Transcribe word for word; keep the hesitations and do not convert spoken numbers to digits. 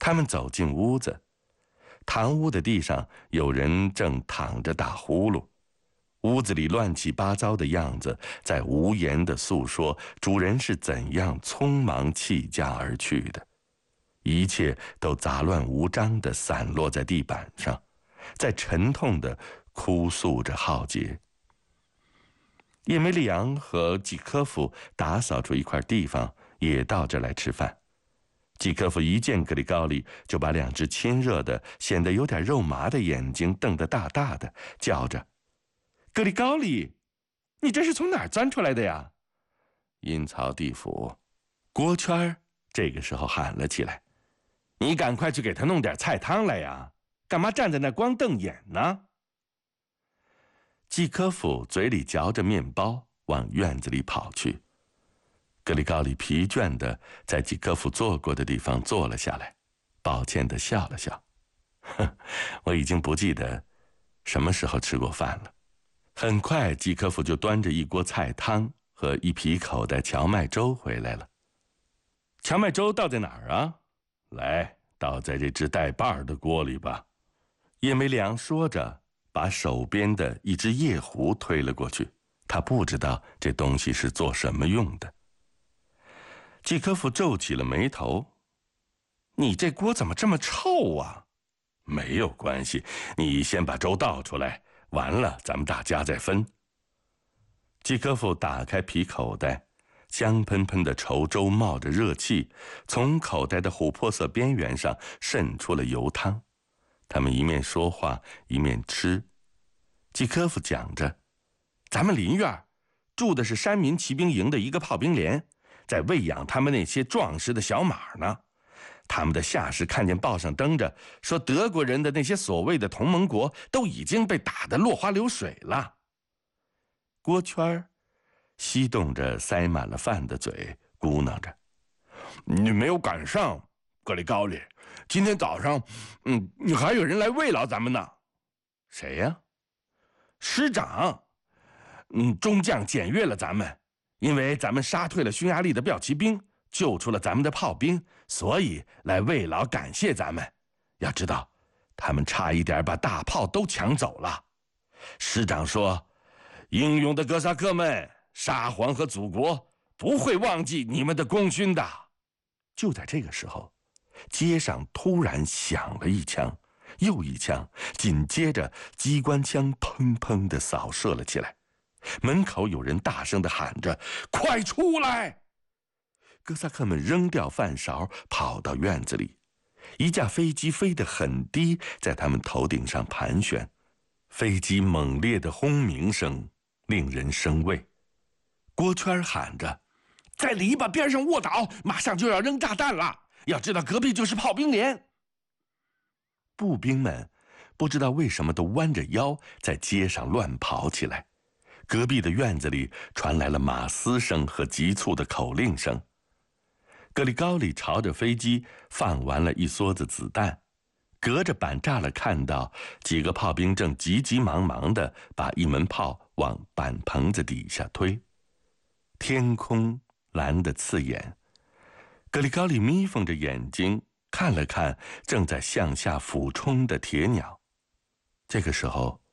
他们走进屋子，堂屋的地上有人正躺着打呼噜，屋子里乱七八糟的样子，在无言地诉说主人是怎样匆忙弃家而去的。一切都杂乱无章地散落在地板上，在沉痛地哭诉着浩劫。叶梅里昂和季科夫打扫出一块地方，也到这来吃饭。季科夫一见格里高利，就把两只亲热的、显得有点肉麻的眼睛瞪得大大的，叫着：“格里高利，你这是从哪儿钻出来的呀？”阴曹地府，郭圈这个时候喊了起来：“你赶快去给他弄点菜汤来呀！干嘛站在那光瞪眼呢？”季科夫嘴里嚼着面包，往院子里跑去。格里高利疲倦地在季科夫坐过的地方坐了下来，抱歉地笑了笑：“哼，我已经不记得什么时候吃过饭了。”很快，季科夫就端着一锅菜汤和一皮口袋荞麦粥回来了。“荞麦粥倒在哪儿啊？”“来，倒在这只带把儿的锅里吧。”叶梅里昂说着，把手边的一只夜壶推了过去。他不知道这东西是做什么用的。季科夫皱起了眉头：“你这锅怎么这么臭啊？”“没有关系，你先把粥倒出来，完了咱们大家再分。”季科夫打开皮口袋，香喷喷的稠粥冒着热气，从口袋的琥珀色边缘上渗出了油汤。他们一面说话一面吃。季科夫讲着：“咱们邻院住的是山民骑兵营的一个炮兵连，在喂养他们那些壮实的小马呢。他们的下士看见报上登着，说德国人的那些所谓的同盟国都已经被打得落花流水了。”郭圈吸动着塞满了饭的嘴，咕囔着：“你没有赶上，格里高利。今天早上，嗯，还有人来慰劳咱们呢。”“谁呀？”“师长。嗯，中将检阅了咱们，因为咱们杀退了匈牙利的骠骑兵，救出了咱们的炮兵，所以来慰劳感谢咱们。要知道，他们差一点把大炮都抢走了。师长说，英勇的哥萨克们，沙皇和祖国不会忘记你们的功勋的。”就在这个时候，街上突然响了一枪，又一枪，紧接着机关枪砰砰地扫射了起来。门口有人大声地喊着：“快出来！”哥萨克们扔掉饭勺，跑到院子里。一架飞机飞得很低，在他们头顶上盘旋。飞机猛烈的轰鸣声令人生畏。郭圈喊着：“在篱笆边上卧倒，马上就要扔炸弹了！要知道，隔壁就是炮兵连。”步兵们不知道为什么都弯着腰在街上乱跑起来。隔壁的院子里传来了马嘶声和急促的口令声。格里高利朝着飞机放完了一梭子子弹，隔着板栅栏看到几个炮兵正急急忙忙地把一门炮往板棚子底下推。天空蓝得刺眼，格里高利眯缝着眼睛看了看正在向下俯冲的铁鸟。这个时候，